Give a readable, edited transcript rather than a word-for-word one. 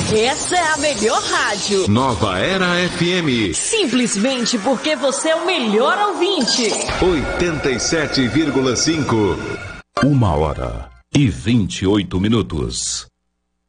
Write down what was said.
Essa é a melhor rádio. Nova Era FM. Simplesmente porque você é o melhor ouvinte. 87,5. 1h28.